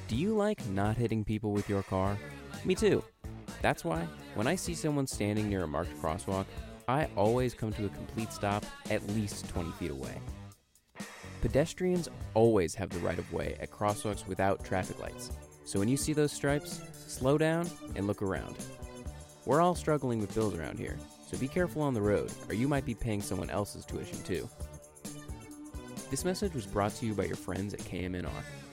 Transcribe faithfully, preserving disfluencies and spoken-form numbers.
Do you like not hitting people with your car? Me too. That's why, when I see someone standing near a marked crosswalk, I always come to a complete stop at least twenty feet away. Pedestrians always have the right of way at crosswalks without traffic lights, so when you see those stripes, slow down and look around. We're all struggling with bills around here, so be careful on the road, or you might be paying someone else's tuition too. This message was brought to you by your friends at K M N R.